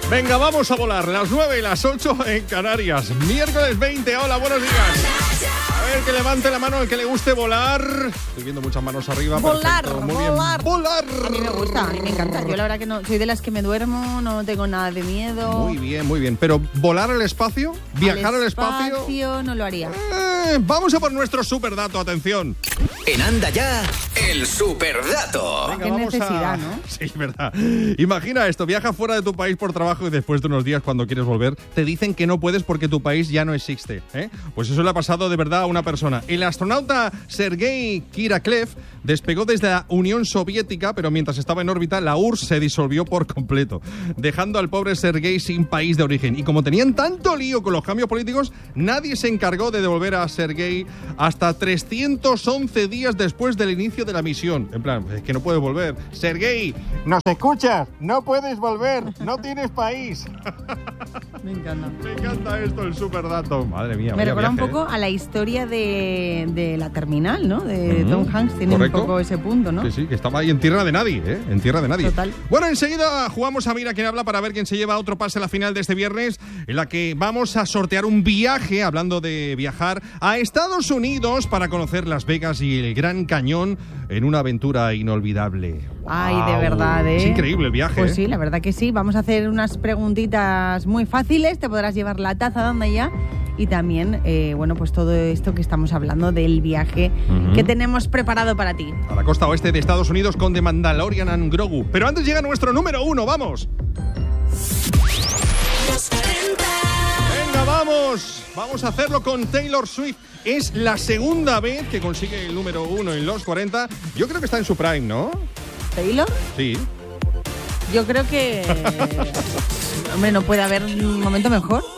Venga, vamos a volar. Las 9 y las 8 en Canarias. Miércoles 20. Hola, buenos días. A ver, que levante la mano el que le guste volar. Estoy viendo muchas manos arriba. Volar, perfecto. Muy volar. Bien. Volar. A mí me gusta, a mí me encanta. Yo la verdad que no soy de las que me duermo, no tengo nada de miedo. Muy bien, muy bien. Pero volar al espacio, viajar al espacio, no lo haría. Vamos a por nuestro superdato, atención. En Anda Ya, el superdato. Venga, Qué vamos necesidad, ¿no? Sí, verdad. Imagina esto, viaja fuera de tu país por trabajo y después de unos días cuando quieres volver te dicen que no puedes porque tu país ya no existe, ¿eh? Pues eso le ha pasado de verdad a una persona. El astronauta Sergei Kiraklev despegó desde la Unión Soviética, pero mientras estaba en órbita la URSS se disolvió por completo, dejando al pobre Sergei sin país de origen. Y como tenían tanto lío con los cambios políticos, nadie se encargó de devolver a Sergei hasta 311 días después del inicio de la misión. En plan, es que no puedes volver. Sergei, ¿nos escuchas? No puedes volver, no tienes país. Me encanta. Me encanta esto, el superdato. Madre mía. Me recuerda un viaje, poco a la historia de la terminal, ¿no? De Tom Hanks, tiene correcto. un poco ese punto, ¿no? Que sí, que estaba ahí en tierra de nadie, ¿eh? En tierra de nadie. Total. Bueno, enseguida jugamos a Mira quién habla para ver quién se lleva otro pase a la final de este viernes, en la que vamos a sortear un viaje, hablando de viajar, a Estados Unidos para conocer Las Vegas y el Gran Cañón en una aventura inolvidable. Ay, ¡Guau! de verdad, ¿eh? Es increíble el viaje. Pues sí, la verdad que sí. Vamos a hacer unas preguntitas muy fáciles. Te podrás llevar la taza de Anda Ya. Y también, bueno, pues todo esto que estamos hablando del viaje que tenemos preparado para ti. A la costa oeste de Estados Unidos con The Mandalorian and Grogu. Pero antes llega nuestro número 1, ¡vamos! ¡Venga, vamos! Vamos a hacerlo con Taylor Swift. Es la segunda vez que consigue el número 1 en los 40. Yo creo que está en su prime, ¿no? ¿Taylor? Sí. Yo creo que... hombre, no puede haber un momento mejor.